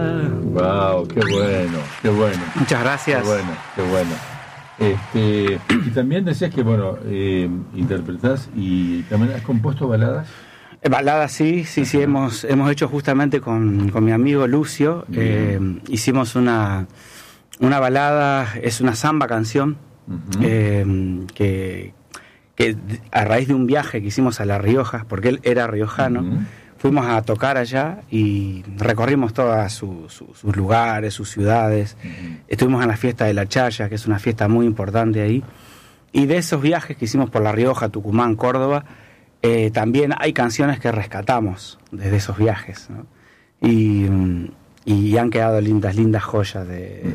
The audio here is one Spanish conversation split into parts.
Wow, qué bueno, qué bueno. Muchas gracias. Qué bueno, qué bueno. Y también decías que, bueno, interpretás y también has compuesto baladas. Baladas, sí, hemos hecho justamente con mi amigo Lucio, hicimos una balada, es una samba canción, que a raíz de un viaje que hicimos a La Rioja, porque él era riojano, fuimos a tocar allá y recorrimos todos sus lugares, sus ciudades. Estuvimos en la fiesta de la Chaya, que es una fiesta muy importante ahí, y de esos viajes que hicimos por La Rioja, Tucumán, Córdoba, también hay canciones que rescatamos desde esos viajes, ¿no? Y han quedado lindas joyas de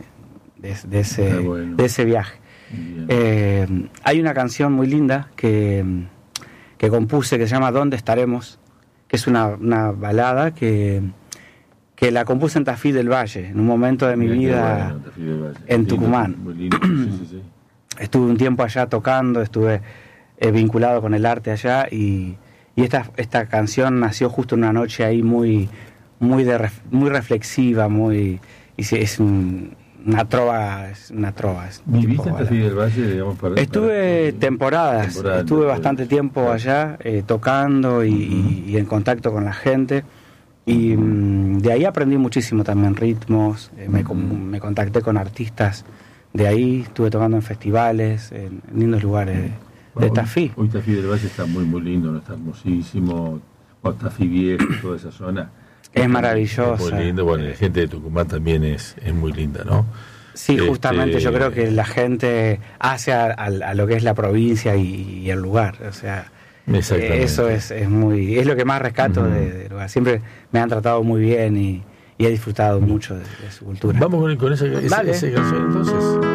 ese viaje. Hay una canción muy linda que compuse que se llama ¿Dónde estaremos?, que es una balada que la compuse en Tafí del Valle, en un momento de mi vida, en Tucumán. Muy lindo. Sí. Estuve un tiempo allá tocando, estuve vinculado con el arte allá, y esta canción nació justo una noche ahí muy reflexiva, es una trova. ¿Viviste en Tafí del Valle, digamos? Estuve temporadas, estuve bastante tiempo allá tocando y en contacto con la gente, y de ahí aprendí muchísimo también ritmos, me contacté con artistas de ahí, estuve tocando en festivales, en lindos lugares de Tafí. Hoy Tafí del Valle está muy lindo, ¿no? Está hermosísimo. Tafí Viejo, toda esa zona. Es maravillosa. Es muy lindo. Bueno, la gente de Tucumán también es muy linda, ¿no? Sí, justamente yo creo que la gente hace a lo que es la provincia y el lugar. O sea, eso es lo que más rescato del lugar. Siempre me han tratado muy bien y he disfrutado mucho de su cultura. Vamos con esa canción entonces.